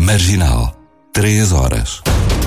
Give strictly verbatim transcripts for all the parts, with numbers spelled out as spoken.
Marginal, três horas.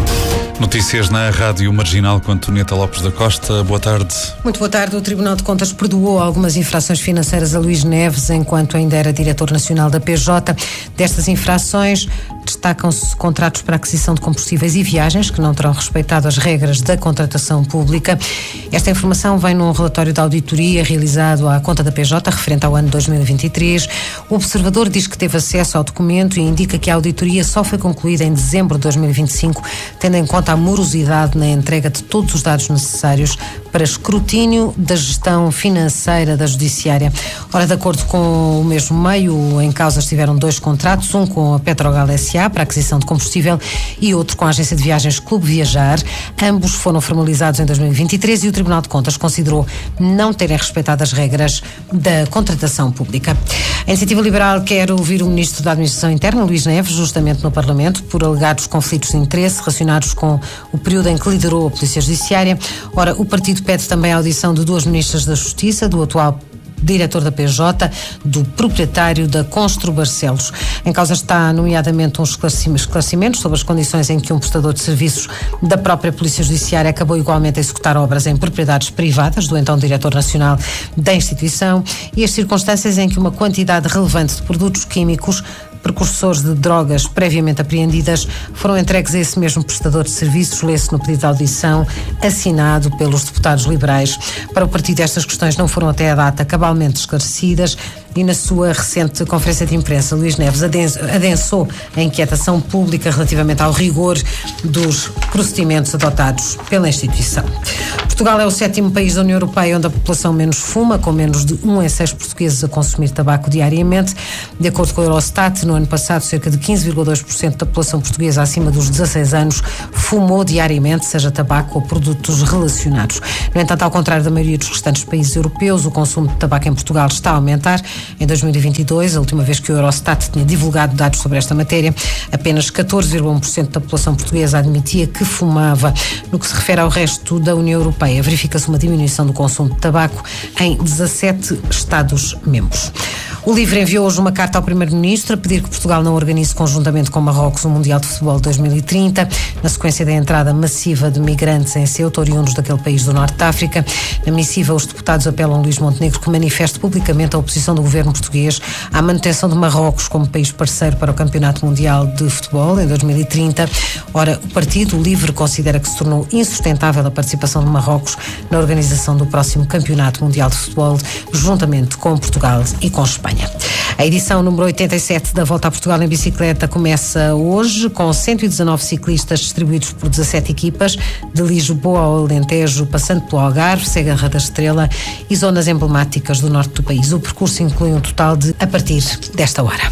Notícias na Rádio Marginal com Antonieta Lopes da Costa. Boa tarde. Muito boa tarde. O Tribunal de Contas perdoou algumas infrações financeiras a Luís Neves enquanto ainda era diretor nacional da P J. Destas infrações destacam-se contratos para aquisição de combustíveis e viagens que não terão respeitado as regras da contratação pública. Esta informação vem num relatório de auditoria realizado à conta da P J referente ao ano dois mil e vinte e três. O observador diz que teve acesso ao documento e indica que a auditoria só foi concluída em dezembro de dois mil e vinte e cinco, tendo em conta a morosidade na entrega de todos os dados necessários para escrutínio da gestão financeira da Judiciária. Ora, de acordo com o mesmo meio, em causa estiveram dois contratos, um com a Petrogal S A para aquisição de combustível e outro com a agência de viagens Clube Viajar. Ambos foram formalizados em dois mil e vinte e três e o Tribunal de Contas considerou não terem respeitado as regras da contratação pública. A Iniciativa Liberal quer ouvir o Ministro da Administração Interna, Luís Neves, justamente no Parlamento, por alegados conflitos de interesse relacionados com o período em que liderou a Polícia Judiciária. Ora, o partido pede também a audição de duas ministras da Justiça, do atual diretor da P J, do proprietário da Constru Barcelos. Em causa está, nomeadamente, uns esclarecimentos sobre as condições em que um prestador de serviços da própria Polícia Judiciária acabou igualmente a executar obras em propriedades privadas do então diretor nacional da instituição e as circunstâncias em que uma quantidade relevante de produtos químicos precursores de drogas previamente apreendidas foram entregues a esse mesmo prestador de serviços, lê-se no pedido de audição assinado pelos deputados liberais. Para o partido, estas questões não foram até a data cabalmente esclarecidas e na sua recente conferência de imprensa, Luís Neves adensou a inquietação pública relativamente ao rigor dos procedimentos adotados pela instituição. Portugal é o sétimo país da União Europeia onde a população menos fuma, com menos de um em seis portugueses a consumir tabaco diariamente. De acordo com a Eurostat, no ano passado, cerca de quinze vírgula dois por cento da população portuguesa acima dos dezasseis anos fumou diariamente, seja tabaco ou produtos relacionados. No entanto, ao contrário da maioria dos restantes países europeus, o consumo de tabaco em Portugal está a aumentar. Em dois mil e vinte e dois, a última vez que o Eurostat tinha divulgado dados sobre esta matéria, apenas catorze vírgula um por cento da população portuguesa admitia que fumava. No que se refere ao resto da União Europeia, verifica-se uma diminuição do consumo de tabaco em dezassete Estados-membros. O LIVRE enviou hoje uma carta ao Primeiro-Ministro a pedir que Portugal não organize conjuntamente com Marrocos o Mundial de Futebol dois mil e trinta, na sequência da entrada massiva de migrantes em Ceuta, oriundos daquele país do Norte de África. Na missiva, os deputados apelam a Luís Montenegro que manifeste publicamente a oposição do governo português à manutenção de Marrocos como país parceiro para o Campeonato Mundial de Futebol em dois mil e trinta. Ora, o Partido LIVRE considera que se tornou insustentável a participação de Marrocos na organização do próximo Campeonato Mundial de Futebol, juntamente com Portugal e com Espanha. A edição número oitenta e sete da Volta a Portugal em Bicicleta começa hoje, com cento e dezanove ciclistas distribuídos por dezassete equipas, de Lisboa ao Alentejo, passando pelo Algarve, Serra da Estrela e zonas emblemáticas do norte do país. O percurso inclui um total de a partir desta hora.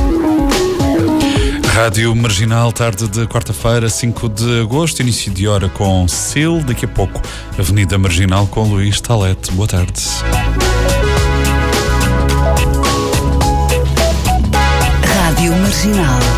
Rádio Marginal, tarde de quarta-feira, cinco de agosto, início de hora com S I L, daqui a pouco Avenida Marginal com Luís Talete. Boa tarde. Rádio Marginal.